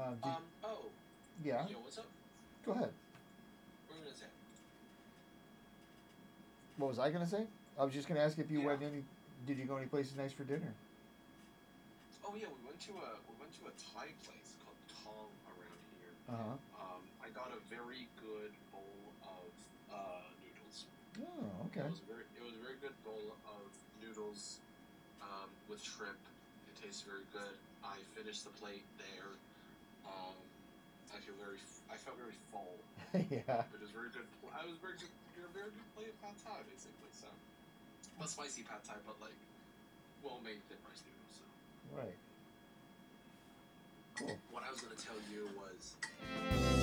Oh, Yeah. yo, what's up? Go ahead. What are you gonna say? What was I gonna say? I was just gonna ask if you Yeah. went any. Did you go any places nice for dinner? Oh yeah, we went to a Thai place called Tong around here. Uh huh. I got a very good bowl of noodles. Oh, okay. It was a very good bowl of noodles with shrimp. It tastes very good. I finished the plate there. Um, I felt very full. Yeah. But it was very good. I was very good. Very good plate of pad thai basically. So, not spicy pad thai, but like well made thin rice noodles. So, Right. Cool. what I was gonna tell you was